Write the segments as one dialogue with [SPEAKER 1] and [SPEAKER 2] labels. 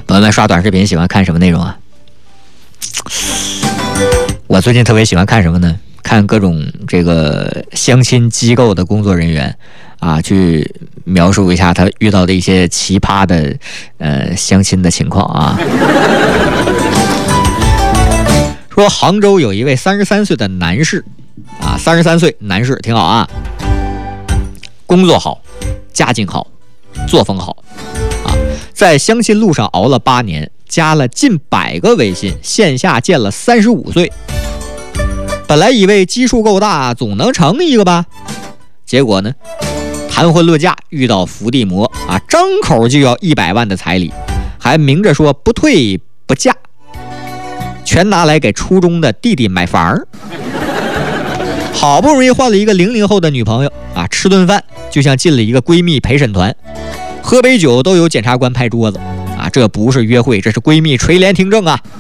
[SPEAKER 1] 朋友们刷短视频喜欢看什么内容啊？我最近特别喜欢看什么呢？看各种这个相亲机构的工作人员啊，去描述一下他遇到的一些奇葩的相亲的情况啊。说杭州有一位33岁的男士啊，33岁男士挺好啊，工作好，家境好，作风好啊，在相亲路上熬了8年，加了近100个微信，线下见了35岁。本来以为基数够大，总能成一个吧，结果呢，谈婚论嫁遇到伏地魔啊，张口就要100万的彩礼，还明着说不退不嫁，全拿来给初中的弟弟买房。好不容易换了一个00后的女朋友啊，吃顿饭就像进了一个闺蜜陪审团，喝杯酒都有检察官拍桌子啊，这不是约会，这是闺蜜垂帘听政啊。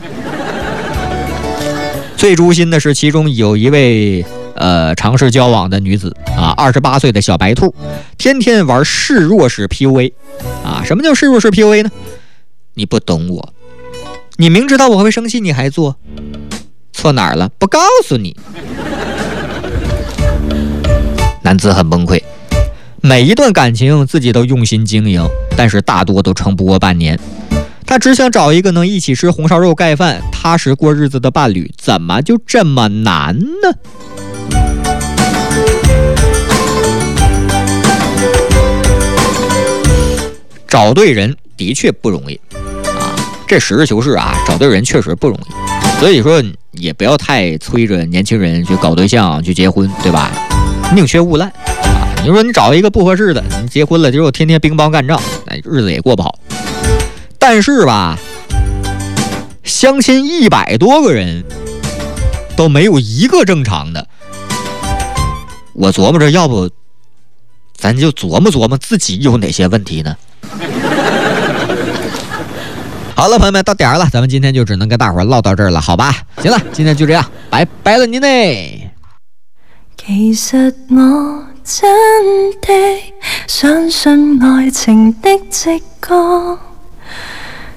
[SPEAKER 1] 最诛心的是，其中有一位尝试交往的女子啊，28岁的小白兔，天天玩示弱式 PUA 啊。什么叫示弱式 PUA 呢？你不懂我，你明知道我会生气，你还做，错哪儿了？不告诉你。男子很崩溃，每一段感情自己都用心经营，但是大多都撑不过半年。他只想找一个能一起吃红烧肉盖饭、踏实过日子的伴侣，怎么就这么难呢？找对人的确不容易啊，这实事求是啊，找对人确实不容易。所以说也不要太催着年轻人去搞对象、去结婚，对吧？宁缺毋滥啊！你说你找一个不合适的，你结婚了之后天天乒乓干仗，那日子也过不好。但是吧，相亲100多个人都没有一个正常的。我琢磨着，要不咱就琢磨琢磨自己有哪些问题呢？好了，朋友们，到点了，咱们今天就只能跟大伙唠到这儿了，好吧？行了，今天就这样，拜拜了您嘞。
[SPEAKER 2] 其實我真的相信愛情的直覺。